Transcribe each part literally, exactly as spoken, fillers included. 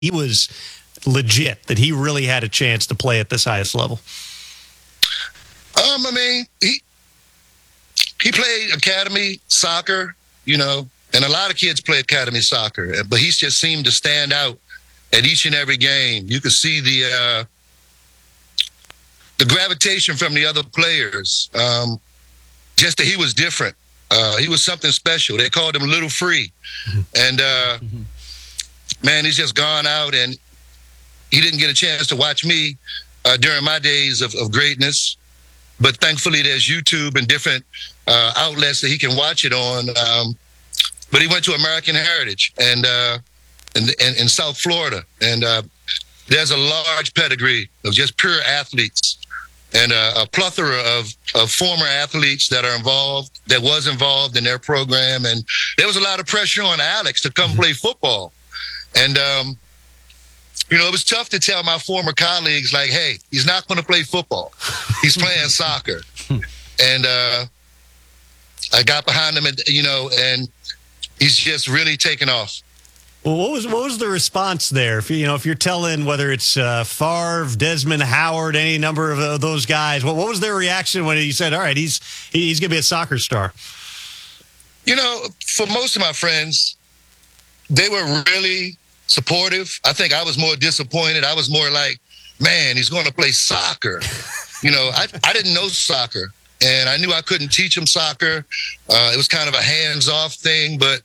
he was legit, that he really had a chance to play at this highest level? Um, I mean, he he played academy soccer, you know, and a lot of kids play academy soccer, but he just seemed to stand out at each and every game. You could see the uh, the gravitation from the other players. Um, just that he was different. Uh, he was something special. They called him Little Free, mm-hmm. and uh, mm-hmm. man, he's just gone out, and he didn't get a chance to watch me uh, during my days of, of greatness. But thankfully, there's YouTube and different uh, outlets that he can watch it on. Um, but he went to American Heritage and uh, in, in, in South Florida. And uh, there's a large pedigree of just pure athletes and uh, a plethora of, of former athletes that are involved, that was involved in their program. And there was a lot of pressure on Alex to come play football. And, um, you know, it was tough to tell my former colleagues, like, hey, he's not going to play football. He's playing soccer. And uh, I got behind him, and, you know, and he's just really taken off. Well, what was what was the response there? If you know, if you're telling whether it's uh, Favre, Desmond Howard, any number of uh, those guys, what, what was their reaction when he said, all right, he's he's going to be a soccer star? You know, for most of my friends, they were really supportive. I think I was more disappointed. I was more like, man, he's going to play soccer. You know, I, I didn't know soccer, and I knew I couldn't teach him soccer. Uh, it was kind of a hands-off thing, but,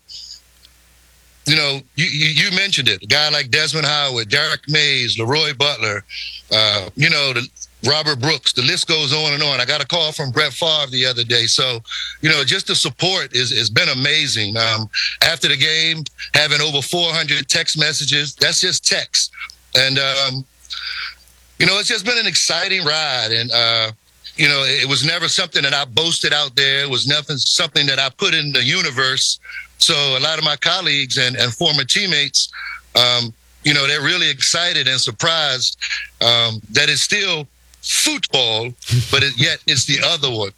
you know, you, you, you mentioned it. A guy like Desmond Howard, Derek Mays, Leroy Butler, uh, you know, the, Robert Brooks, the list goes on and on. I got a call from Brett Favre the other day. So, you know, just the support is has been amazing. Um, after the game, having over four hundred text messages, that's just text. And, um, you know, it's just been an exciting ride. And, uh, you know, it was never something that I boasted out there. It was nothing, something that I put in the universe. So a lot of my colleagues and, and former teammates, um, you know, they're really excited and surprised um, that it's still football, but it, yet it's the other one.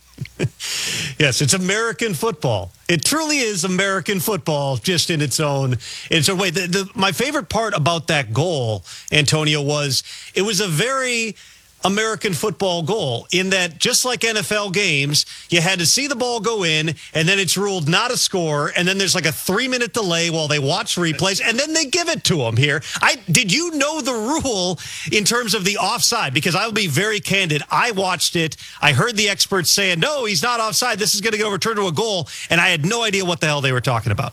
Yes, it's American football. It truly is American football, just in its own, in its own way. The, the, my favorite part about that goal, Antonio, was it was a very American football goal in that, just like N F L games, you had to see the ball go in, and then it's ruled not a score, and then there's like a three-minute delay while they watch replays, and then they give it to them here. I did you know the rule in terms of the offside? Because I'll be very candid. I watched it. I heard the experts saying, no, he's not offside. This is going to get overturned to a goal, and I had no idea what the hell they were talking about.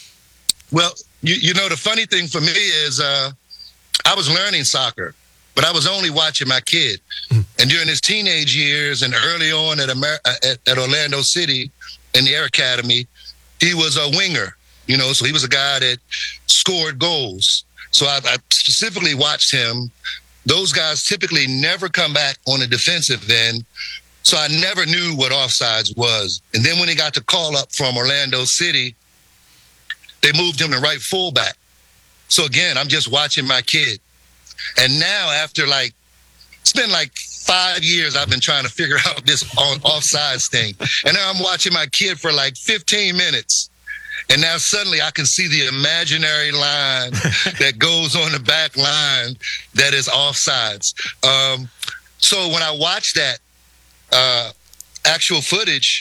Well, you, you know, the funny thing for me is uh, I was learning soccer, but I was only watching my kid. And during his teenage years and early on at, Amer- at, at Orlando City in the Air Academy, he was a winger, you know, so he was a guy that scored goals. So I, I specifically watched him. Those guys typically never come back on the defensive end. So I never knew what offsides was. And then when he got the call up from Orlando City, they moved him to right fullback. So again, I'm just watching my kid. And now after like, it's been like five years I've been trying to figure out this on offsides thing. And now I'm watching my kid for like fifteen minutes. And now suddenly I can see the imaginary line that goes on the back line that is offsides. Um, so when I watched that uh, actual footage,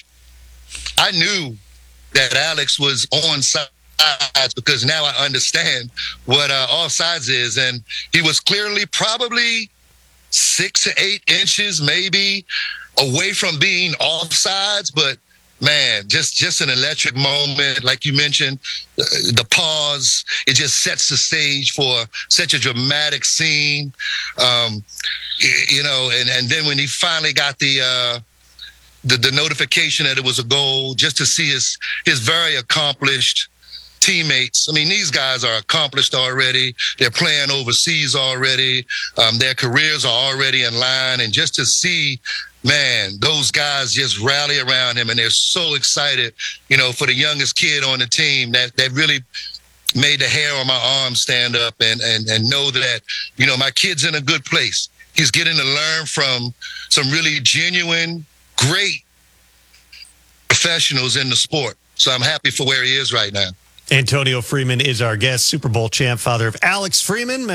I knew that Alex was onside, because now I understand what uh, offsides is. And he was clearly probably six to eight inches maybe away from being offsides. But, man, just, just an electric moment. Like you mentioned, the, the pause, it just sets the stage for such a dramatic scene. Um, you know, and, and then when he finally got the, uh, the the notification that it was a goal, just to see his his very accomplished teammates. I mean, these guys are accomplished already. They're playing overseas already. Um, their careers are already in line. And just to see, man, those guys just rally around him, and they're so excited, you know, for the youngest kid on the team, that, that really made the hair on my arm stand up and, and, and know that, you know, my kid's in a good place. He's getting to learn from some really genuine, great professionals in the sport. So I'm happy for where he is right now. Antonio Freeman is our guest, Super Bowl champ, father of Alex Freeman.